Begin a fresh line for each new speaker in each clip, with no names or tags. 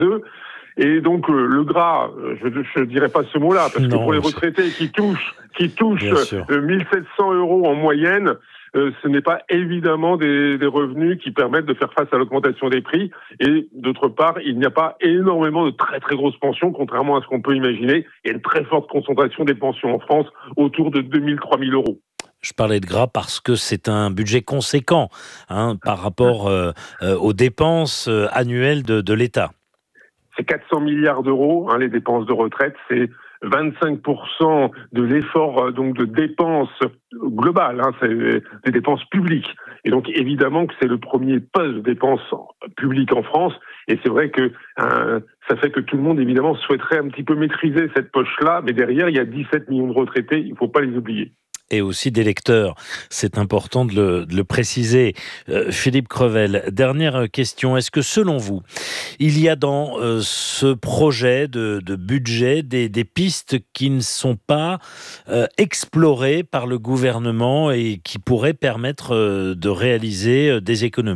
Et donc le gras, je ne dirais pas ce mot-là, parce que pour les retraités qui touchent 1700 euros en moyenne, ce n'est pas évidemment des revenus qui permettent de faire face à l'augmentation des prix. Et d'autre part, il n'y a pas énormément de très très grosses pensions, contrairement à ce qu'on peut imaginer. Il y a une très forte concentration des pensions en France, autour de 2000, 3000 euros.
Je parlais de gras parce que c'est un budget conséquent par rapport aux dépenses annuelles de l'État.
C'est 400 milliards d'euros, les dépenses de retraite, c'est 25% de l'effort donc de dépenses globales, c'est des dépenses publiques. Et donc évidemment que c'est le premier poste de dépenses publiques en France. Et c'est vrai que ça fait que tout le monde évidemment souhaiterait un petit peu maîtriser cette poche-là, mais derrière il y a 17 millions de retraités, il ne faut pas les oublier.
Et aussi d'électeurs. C'est important de le préciser. Philippe Crevel, dernière question. Est-ce que selon vous, il y a dans ce projet de budget des pistes qui ne sont pas explorées par le gouvernement et qui pourraient permettre de réaliser des économies ?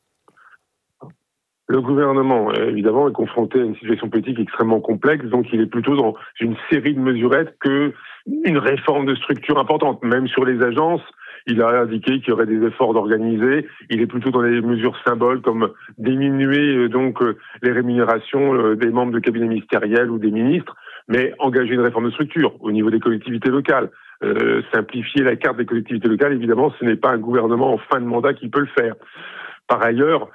Le gouvernement, évidemment, est confronté à une situation politique extrêmement complexe, donc il est plutôt dans une série de mesurettes qu'une réforme de structure importante. Même sur les agences, il a indiqué qu'il y aurait des efforts d'organiser. Il est plutôt dans les mesures symboles comme diminuer les rémunérations des membres de cabinet ministériel ou des ministres, mais engager une réforme de structure au niveau des collectivités locales. Simplifier la carte des collectivités locales, évidemment, ce n'est pas un gouvernement en fin de mandat qui peut le faire. Par ailleurs,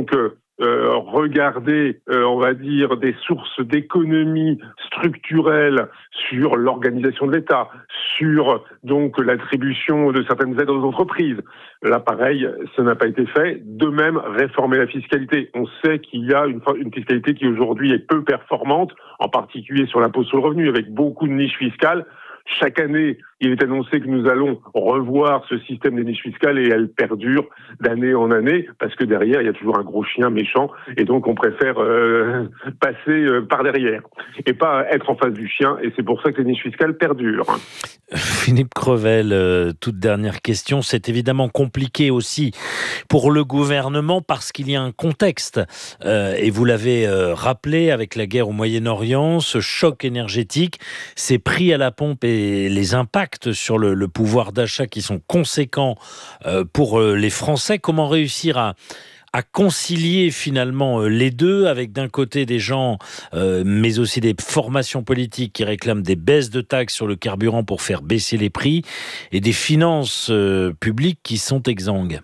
regarder, on va dire, des sources d'économie structurelle sur l'organisation de l'État, sur l'attribution de certaines aides aux entreprises. Là, pareil, ça n'a pas été fait. De même, réformer la fiscalité. On sait qu'il y a une fiscalité qui aujourd'hui est peu performante, en particulier sur l'impôt sur le revenu, avec beaucoup de niches fiscales. Chaque année, il est annoncé que nous allons revoir ce système des niches fiscales et elles perdurent d'année en année parce que derrière, il y a toujours un gros chien méchant et donc on préfère passer par derrière et pas être en face du chien et c'est pour ça que les niches fiscales perdurent.
Philippe Crevel, toute dernière question. C'est évidemment compliqué aussi pour le gouvernement parce qu'il y a un contexte et vous l'avez rappelé avec la guerre au Moyen-Orient, ce choc énergétique, ces prix à la pompe et les impacts sur le pouvoir d'achat qui sont conséquents pour les Français. Comment réussir à concilier finalement les deux avec d'un côté des gens mais aussi des formations politiques qui réclament des baisses de taxes sur le carburant pour faire baisser les prix et des finances publiques qui sont exsangues.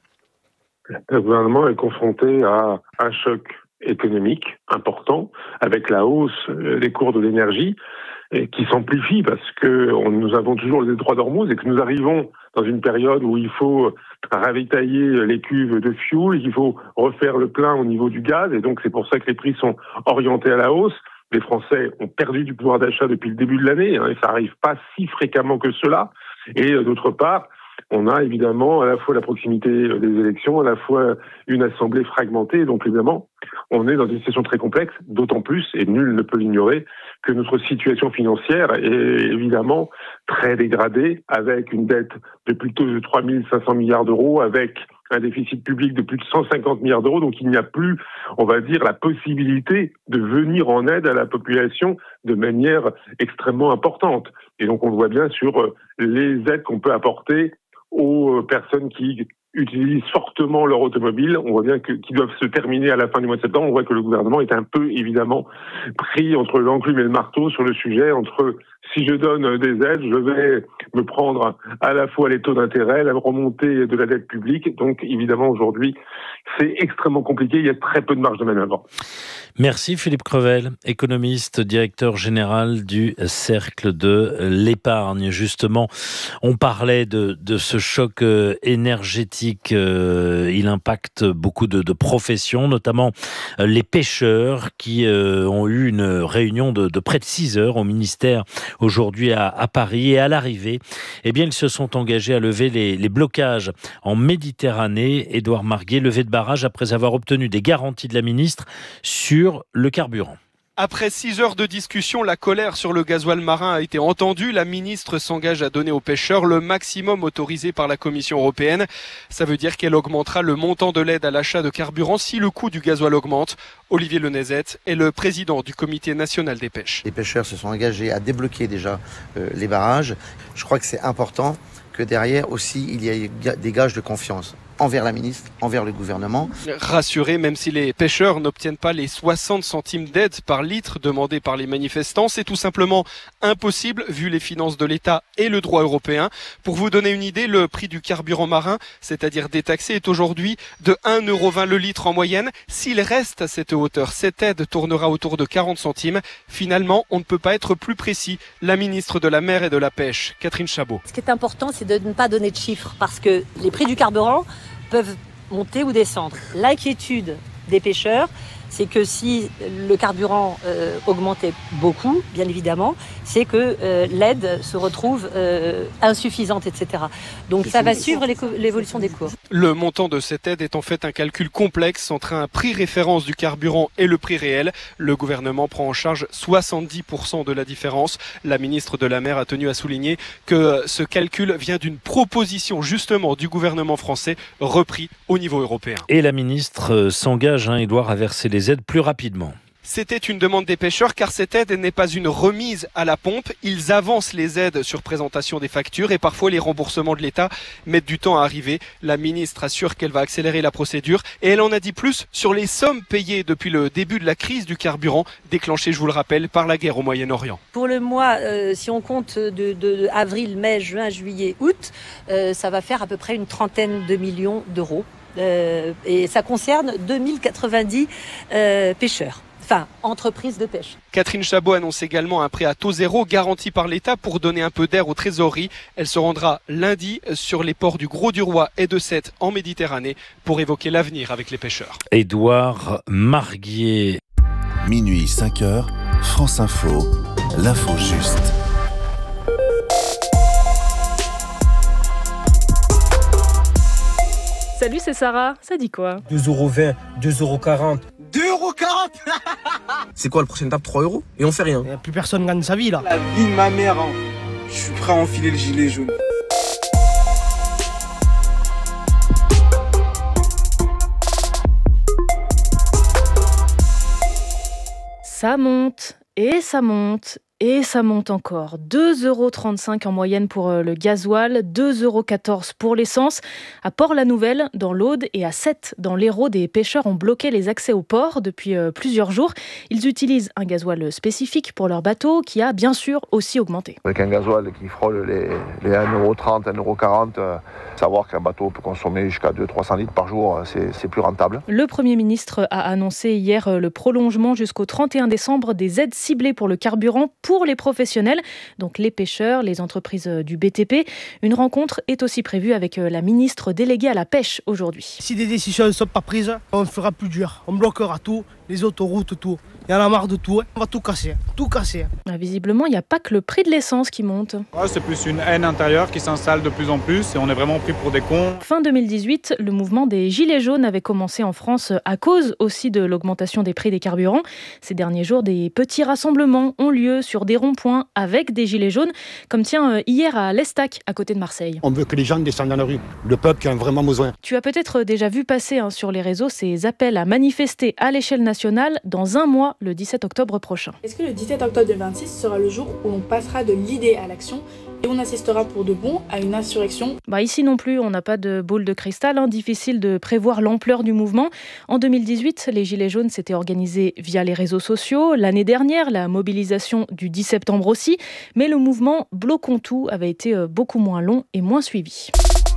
Le gouvernement est confronté à un choc économique important avec la hausse des cours de l'énergie et qui s'amplifie parce que nous avons toujours le détroit d'Ormuz et que nous arrivons dans une période où il faut ravitailler les cuves de fioul, il faut refaire le plein au niveau du gaz et donc c'est pour ça que les prix sont orientés à la hausse. Les Français ont perdu du pouvoir d'achat depuis le début de l'année et ça arrive pas si fréquemment que cela. Et d'autre part, on a évidemment à la fois la proximité des élections, à la fois une assemblée fragmentée. Donc évidemment, on est dans une situation très complexe, d'autant plus, et nul ne peut l'ignorer, que notre situation financière est évidemment très dégradée, avec une dette de plutôt de 3 500 milliards d'euros, avec un déficit public de plus de 150 milliards d'euros. Donc il n'y a plus, on va dire, la possibilité de venir en aide à la population de manière extrêmement importante. Et donc on le voit bien sur les aides qu'on peut apporter aux personnes qui utilisent fortement leur automobile. On voit bien qu'ils doivent se terminer à la fin du mois de septembre. On voit que le gouvernement est un peu, évidemment, pris entre l'enclume et le marteau sur le sujet, entre si je donne des aides, je vais me prendre à la fois les taux d'intérêt, la remontée de la dette publique. Donc, évidemment, aujourd'hui, c'est extrêmement compliqué. Il y a très peu de marge de manœuvre.
Merci Philippe Crevel, économiste, directeur général du Cercle de l'Épargne. Justement, on parlait de ce choc énergétique. Il impacte beaucoup de professions, notamment les pêcheurs qui ont eu une réunion de près de 6 heures au ministère aujourd'hui à Paris. Et à l'arrivée, eh bien, ils se sont engagés à lever les blocages en Méditerranée. Édouard Marguet, levé de barrage après avoir obtenu des garanties de la ministre sur le carburant.
Après 6 heures de discussion, la colère sur le gasoil marin a été entendue. La ministre s'engage à donner aux pêcheurs le maximum autorisé par la Commission européenne. Ça veut dire qu'elle augmentera le montant de l'aide à l'achat de carburant si le coût du gasoil augmente. Olivier Lenezet est le président du Comité national des pêches.
Les pêcheurs se sont engagés à débloquer déjà les barrages. Je crois que c'est important que derrière aussi il y ait des gages de confiance envers la ministre, envers le gouvernement.
Rassurés, même si les pêcheurs n'obtiennent pas les 60 centimes d'aide par litre demandés par les manifestants, c'est tout simplement impossible vu les finances de l'État et le droit européen. Pour vous donner une idée, le prix du carburant marin, c'est-à-dire détaxé, est aujourd'hui de 1,20 € le litre en moyenne. S'il reste à cette hauteur, cette aide tournera autour de 40 centimes. Finalement, on ne peut pas être plus précis. La ministre de la Mer et de la Pêche, Catherine Chabot.
Ce qui est important, c'est de ne pas donner de chiffres parce que les prix du carburant peuvent monter ou descendre. L'inquiétude des pêcheurs, c'est que si le carburant augmentait beaucoup, bien évidemment, c'est que l'aide se retrouve insuffisante, etc. Donc ça va suivre l'évolution des cours.
Le montant de cette aide est en fait un calcul complexe entre un prix référence du carburant et le prix réel. Le gouvernement prend en charge 70% de la différence. La ministre de la Mer a tenu à souligner que ce calcul vient d'une proposition justement du gouvernement français repris au niveau européen.
Et la ministre s'engage, Édouard, à verser les aides plus rapidement.
C'était une demande des pêcheurs car cette aide n'est pas une remise à la pompe. Ils avancent les aides sur présentation des factures et parfois les remboursements de l'État mettent du temps à arriver. La ministre assure qu'elle va accélérer la procédure et elle en a dit plus sur les sommes payées depuis le début de la crise du carburant déclenchée, je vous le rappelle, par la guerre au Moyen-Orient.
Pour le mois, si on compte de avril, mai, juin, juillet, août, ça va faire à peu près une trentaine de millions d'euros. Et ça concerne 2090 pêcheurs. Enfin, entreprise de pêche.
Catherine Chabot annonce également un prêt à taux zéro garanti par l'État pour donner un peu d'air aux trésoreries. Elle se rendra lundi sur les ports du Gros-du-Roi et de Sète en Méditerranée pour évoquer l'avenir avec les pêcheurs.
Édouard Marguier.
Minuit 5h, France Info, l'info juste.
Salut, c'est Sarah. Ça dit quoi ?
2,20 €, 2,40 €.
2,40 €.
C'est quoi, le prochaine étape, 3 €? Et on fait rien.
Plus personne gagne sa vie là. La vie de ma mère, hein. Je suis prêt à enfiler le gilet jaune.
Ça monte et ça monte. Et ça monte encore. 2,35 € en moyenne pour le gasoil, 2,14 € pour l'essence. À Port-la-Nouvelle, dans l'Aude, et à Sète, dans l'Hérault, des pêcheurs ont bloqué les accès au port depuis plusieurs jours. Ils utilisent un gasoil spécifique pour leur bateau qui a bien sûr aussi augmenté.
Avec un gasoil qui frôle les 1,30 €, 1,40 €, savoir qu'un bateau peut consommer jusqu'à 200-300 litres par jour, c'est plus rentable.
Le Premier ministre a annoncé hier le prolongement jusqu'au 31 décembre des aides ciblées pour le carburant pour les professionnels, donc les pêcheurs, les entreprises du BTP. Une rencontre est aussi prévue avec la ministre déléguée à la pêche aujourd'hui.
Si des décisions ne sont pas prises, on fera plus dur. On bloquera tout, les autoroutes, tout. Il y en a marre de tout, on va tout casser, tout casser.
Visiblement, il n'y a pas que le prix de l'essence qui monte.
C'est plus une haine intérieure qui s'installe de plus en plus et on est vraiment pris pour des cons.
Fin 2018, le mouvement des Gilets jaunes avait commencé en France à cause aussi de l'augmentation des prix des carburants. Ces derniers jours, des petits rassemblements ont lieu sur des ronds-points avec des Gilets jaunes, comme hier à l'Estac, à côté de Marseille.
On veut que les gens descendent dans la rue, le peuple qui en a vraiment besoin.
Tu as peut-être déjà vu passer sur les réseaux ces appels à manifester à l'échelle nationale dans un mois, le 17 octobre prochain.
Est-ce que le 17 octobre 2026 sera le jour où l'on passera de l'idée à l'action et on assistera pour de bon à une insurrection ?
Ici non plus, on n'a pas de boule de cristal, difficile de prévoir l'ampleur du mouvement. En 2018, les Gilets jaunes s'étaient organisés via les réseaux sociaux. L'année dernière, la mobilisation du 10 septembre aussi, mais le mouvement Bloquons tout avait été beaucoup moins long et moins suivi.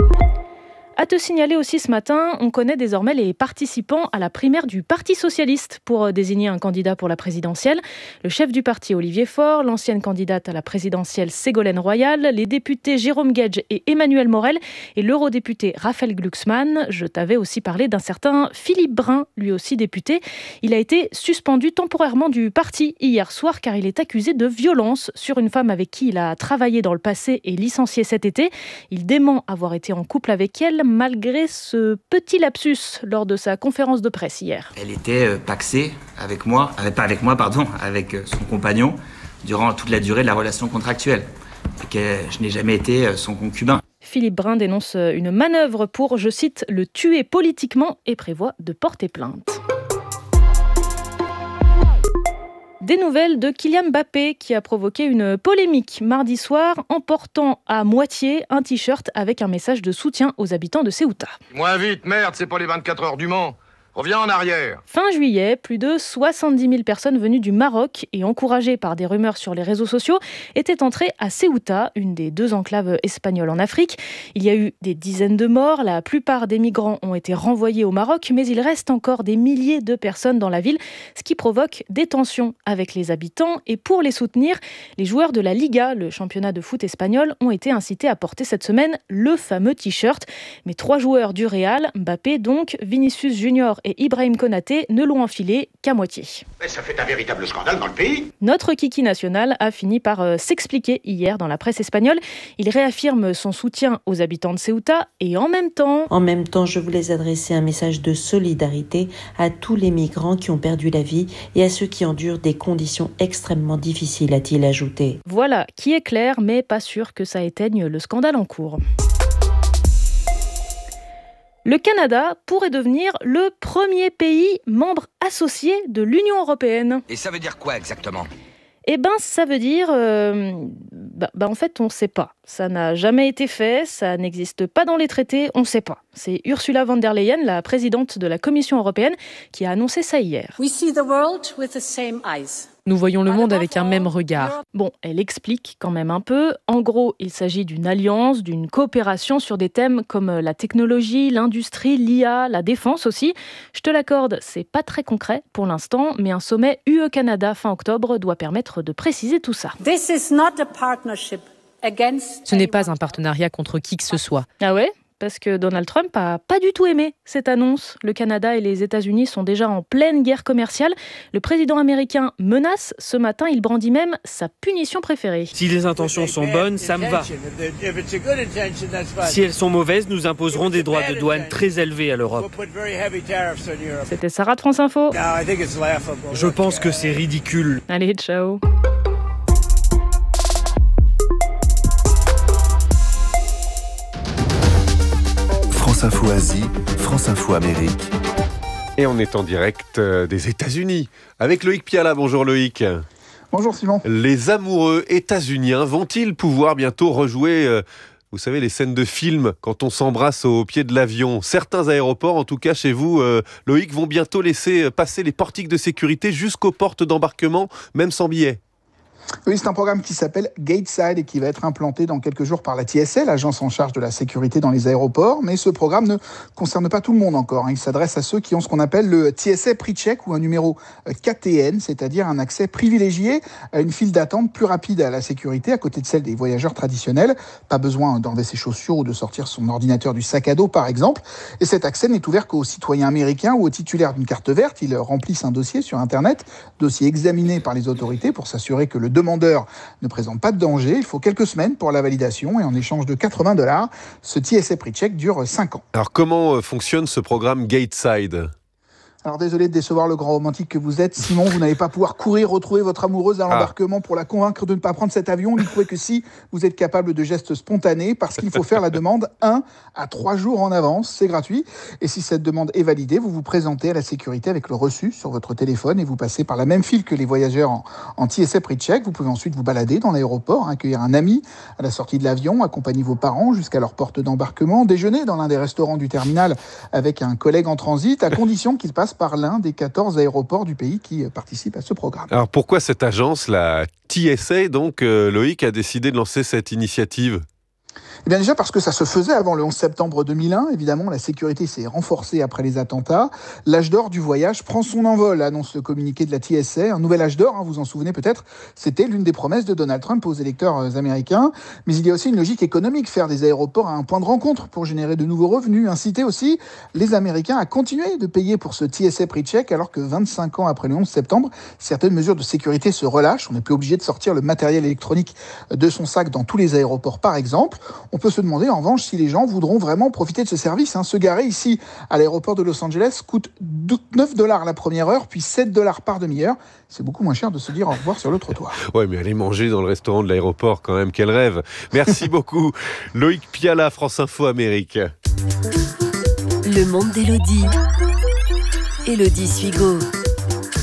À te signaler aussi ce matin, on connaît désormais les participants à la primaire du Parti socialiste pour désigner un candidat pour la présidentielle. Le chef du parti, Olivier Faure, l'ancienne candidate à la présidentielle, Ségolène Royal, les députés Jérôme Guedj et Emmanuel Morel et l'eurodéputé Raphaël Glucksmann. Je t'avais aussi parlé d'un certain Philippe Brun, lui aussi député. Il a été suspendu temporairement du parti hier soir car il est accusé de violence sur une femme avec qui il a travaillé dans le passé et licencié cet été. Il dément avoir été en couple avec elle. malgré ce petit lapsus lors de sa conférence de presse hier.
Elle était pacsée avec son compagnon durant toute la durée de la relation contractuelle et que je n'ai jamais été son concubin.
Philippe Brun dénonce une manœuvre pour, je cite, le tuer politiquement et prévoit de porter plainte. Des nouvelles de Kylian Mbappé qui a provoqué une polémique mardi soir en portant à moitié un t-shirt avec un message de soutien aux habitants de Ceuta.
Moins vite, merde, c'est pas les 24 heures du Mans. Reviens en arrière.
Fin juillet, plus de 70 000 personnes venues du Maroc et encouragées par des rumeurs sur les réseaux sociaux étaient entrées à Ceuta, une des 2 enclaves espagnoles en Afrique. Il y a eu des dizaines de morts, la plupart des migrants ont été renvoyés au Maroc, mais il reste encore des milliers de personnes dans la ville, ce qui provoque des tensions avec les habitants. Et pour les soutenir, les joueurs de la Liga, le championnat de foot espagnol, ont été incités à porter cette semaine le fameux t-shirt. Mais 3 joueurs du Real, Mbappé donc, Vinicius Junior et Ibrahim Konaté ne l'ont enfilé qu'à moitié.
Mais ça fait un véritable scandale dans le pays.
Notre kiki national a fini par s'expliquer hier dans la presse espagnole. Il réaffirme son soutien aux habitants de Ceuta et en même temps...
En même temps, je voulais adresser un message de solidarité à tous les migrants qui ont perdu la vie et à ceux qui endurent des conditions extrêmement difficiles, a-t-il ajouté.
Voilà, qui est clair, mais pas sûr que ça éteigne le scandale en cours. Le Canada pourrait devenir le premier pays membre associé de l'Union européenne.
Et ça veut dire quoi exactement ?
Eh ben, ça veut dire... en fait, on ne sait pas. Ça n'a jamais été fait, ça n'existe pas dans les traités, on ne sait pas. C'est Ursula von der Leyen, la présidente de la Commission européenne, qui a annoncé ça hier.
We see the world with the same eyes.
Nous voyons le monde avec un même regard. Bon, elle explique quand même un peu. En gros, il s'agit d'une alliance, d'une coopération sur des thèmes comme la technologie, l'industrie, l'IA, la défense aussi. Je te l'accorde, c'est pas très concret pour l'instant, mais un sommet UE-Canada fin octobre doit permettre de préciser tout ça.
This is not a partnership against...
Ce n'est pas un partenariat contre qui que ce soit.
Ah ouais ? Parce que Donald Trump a pas du tout aimé cette annonce. Le Canada et les États-Unis sont déjà en pleine guerre commerciale. Le président américain menace. Ce matin, il brandit même sa punition préférée.
Si les intentions sont bonnes, ça me va. Si elles sont mauvaises, nous imposerons des droits de douane très élevés à l'Europe.
C'était Sarah de France Info.
Je pense que c'est ridicule.
Allez, ciao.
France Info Asie, France Info Amérique.
Et on est en direct des États-Unis avec Loïc Piala. Bonjour Loïc.
Bonjour Simon.
Les amoureux états-uniens vont-ils pouvoir bientôt rejouer, vous savez, les scènes de film quand on s'embrasse au pied de l'avion ? Certains aéroports, en tout cas chez vous, Loïc, vont bientôt laisser passer les portiques de sécurité jusqu'aux portes d'embarquement, même sans billet.
Oui, c'est un programme qui s'appelle Gateside et qui va être implanté dans quelques jours par la TSA, l'agence en charge de la sécurité dans les aéroports. Mais ce programme ne concerne pas tout le monde encore. Il s'adresse à ceux qui ont ce qu'on appelle le TSA PreCheck ou un numéro KTN, c'est-à-dire un accès privilégié à une file d'attente plus rapide à la sécurité à côté de celle des voyageurs traditionnels. Pas besoin d'enlever ses chaussures ou de sortir son ordinateur du sac à dos, par exemple. Et cet accès n'est ouvert qu'aux citoyens américains ou aux titulaires d'une carte verte. Ils remplissent un dossier sur Internet, dossier examiné par les autorités pour s'assurer que le demandeur ne présente pas de danger. Il faut quelques semaines pour la validation et en échange de $80, ce TSA PreCheck dure 5 ans.
Alors comment fonctionne ce programme Gateside ?
Alors désolé de décevoir le grand romantique que vous êtes, Simon, vous n'allez pas pouvoir courir retrouver votre amoureuse à l'embarquement pour la convaincre de ne pas prendre cet avion. Lui prouver que si vous êtes capable de gestes spontanés, parce qu'il faut faire la demande 1 à 3 jours en avance, c'est gratuit. Et si cette demande est validée, vous vous présentez à la sécurité avec le reçu sur votre téléphone et vous passez par la même file que les voyageurs en TSA PreCheck. Vous pouvez ensuite vous balader dans l'aéroport, accueillir un ami à la sortie de l'avion, accompagner vos parents jusqu'à leur porte d'embarquement, déjeuner dans l'un des restaurants du terminal avec un collègue en transit, à condition qu'il passe par l'un des 14 aéroports du pays qui participent à ce programme.
Alors pourquoi cette agence, la TSA, donc Loïc, a décidé de lancer cette initiative ?
Eh bien déjà parce que ça se faisait avant le 11 septembre 2001. Évidemment, la sécurité s'est renforcée après les attentats. L'âge d'or du voyage prend son envol, annonce le communiqué de la TSA. Un nouvel âge d'or, vous en souvenez peut-être, c'était l'une des promesses de Donald Trump aux électeurs américains. Mais il y a aussi une logique économique, faire des aéroports un point de rencontre pour générer de nouveaux revenus, inciter aussi les Américains à continuer de payer pour ce TSA PreCheck, alors que 25 ans après le 11 septembre, certaines mesures de sécurité se relâchent. On n'est plus obligé de sortir le matériel électronique de son sac dans tous les aéroports, par exemple. On peut se demander en revanche si les gens voudront vraiment profiter de ce service. Se garer ici à l'aéroport de Los Angeles coûte $9 la première heure, puis $7 par demi-heure. C'est beaucoup moins cher de se dire au revoir sur le trottoir.
Ouais, mais aller manger dans le restaurant de l'aéroport quand même, quel rêve. Merci beaucoup. Loïc Piala, France Info Amérique.
Le monde d'Élodie. Élodie Suigo.